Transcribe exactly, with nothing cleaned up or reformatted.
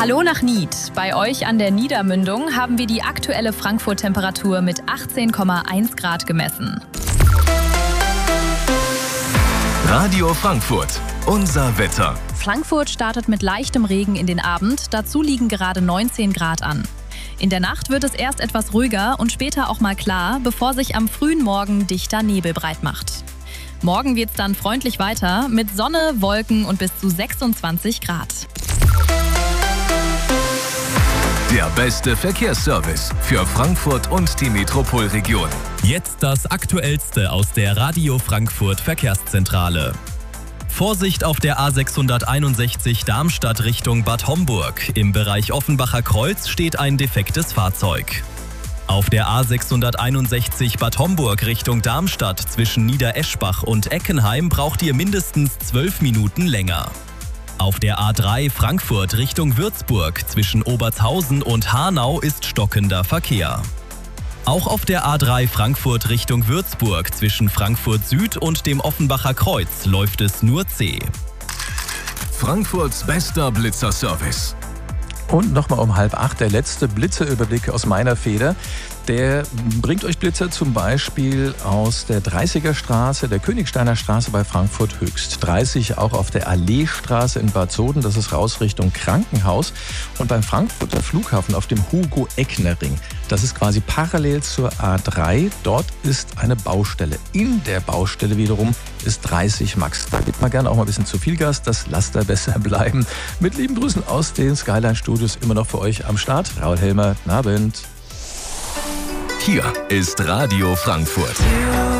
Hallo nach Nied. Bei euch an der Niedermündung haben wir die aktuelle Frankfurt-Temperatur mit achtzehn Komma eins Grad gemessen. Radio Frankfurt, unser Wetter. Frankfurt startet mit leichtem Regen in den Abend, dazu liegen gerade neunzehn Grad an. In der Nacht wird es erst etwas ruhiger und später auch mal klar, bevor sich am frühen Morgen dichter Nebel breit macht. Morgen geht's dann freundlich weiter mit Sonne, Wolken und bis zu sechsundzwanzig Grad. Der beste Verkehrsservice für Frankfurt und die Metropolregion. Jetzt das Aktuellste aus der Radio Frankfurt Verkehrszentrale. Vorsicht auf der A sechshunderteinundsechzig Darmstadt Richtung Bad Homburg. Im Bereich Offenbacher Kreuz steht ein defektes Fahrzeug. Auf der A sechshunderteinundsechzig Bad Homburg Richtung Darmstadt zwischen Niedereschbach und Eckenheim braucht ihr mindestens zwölf Minuten länger. Auf der A drei Frankfurt Richtung Würzburg zwischen Obertshausen und Hanau ist stockender Verkehr. Auch auf der A drei Frankfurt Richtung Würzburg zwischen Frankfurt Süd und dem Offenbacher Kreuz läuft es nur zäh. Frankfurts bester Blitzerservice. Und nochmal um halb acht der letzte Blitzerüberblick aus meiner Feder. Der bringt euch Blitzer zum Beispiel aus der dreißiger Straße, der Königsteiner Straße bei Frankfurt Höchst. dreißig auch auf der Alleestraße in Bad Soden, das ist raus Richtung Krankenhaus. Und beim Frankfurter Flughafen auf dem Hugo-Eckner-Ring. Das ist quasi parallel zur A drei. Dort ist eine Baustelle. In der Baustelle wiederum ist dreißig Max. Da gibt man gerne auch mal ein bisschen zu viel Gas. Das lasst da besser bleiben. Mit lieben Grüßen aus den Skyline-Studios immer noch für euch am Start. Raul Helmer, guten Abend. Hier ist Radio Frankfurt.